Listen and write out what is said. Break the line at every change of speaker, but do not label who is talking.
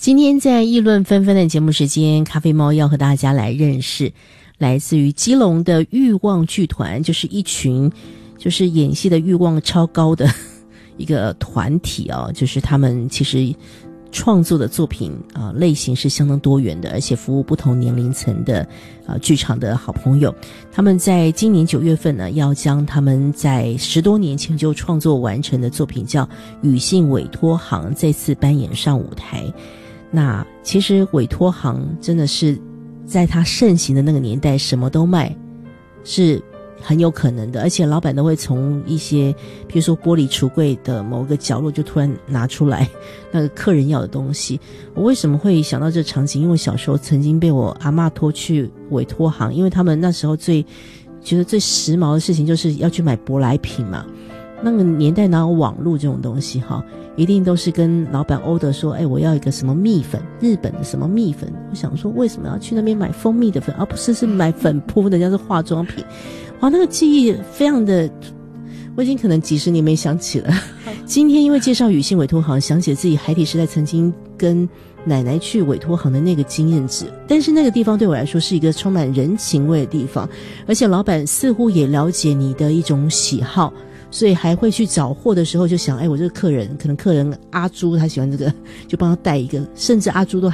今天在议论纷纷的节目时间，咖啡猫要和大家来认识来自于基隆的欲望剧团，就是一群就是演戏的欲望超高的一个团体哦，就是他们其实创作的作品类型是相当多元的，而且服务不同年龄层的剧场的好朋友。他们在今年9月份呢，要将他们在10多年前就创作完成的作品叫《语信委托行》再次搬演上舞台。那其实委托行真的是在他盛行的那个年代什么都卖，是很有可能的，而且老板都会从一些比如说玻璃橱柜的某个角落就突然拿出来那个客人要的东西。我为什么会想到这场景？因为我小时候曾经被我阿嬷拖去委托行，因为他们那时候觉得最时髦的事情就是要去买舶来品嘛。那个年代哪有网络这种东西哈，一定都是跟老板 order 说，我要一个什么蜜粉，日本的什么蜜粉。我想说为什么要去那边买蜂蜜的粉，而不是买粉扑的，人家是化妆品。哇，那个记忆非常的，我已经可能几十年没想起了。今天因为介绍语信委托行，想起自己孩提时代曾经跟奶奶去委托行的那个经验值，但是那个地方对我来说是一个充满人情味的地方，而且老板似乎也了解你的一种喜好，所以还会去找货的时候就想，我这个客人可能客人阿朱他喜欢这个，就帮他带一个，甚至阿朱都